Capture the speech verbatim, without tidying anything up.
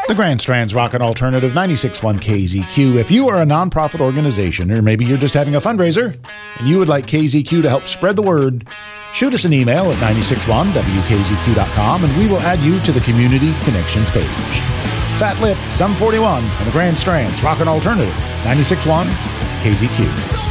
The Grand Strand's Rockin' Alternative ninety-six point one K Z Q. If you are a nonprofit organization, or maybe you're just having a fundraiser, and you would like K Z Q to help spread the word, shoot us an email at nine six one W K Z Q dot com, and we will add you to the Community Connections page. Fat Lip, Sum forty-one, and the Grand Strand's Rockin' Alternative ninety-six point one K Z Q.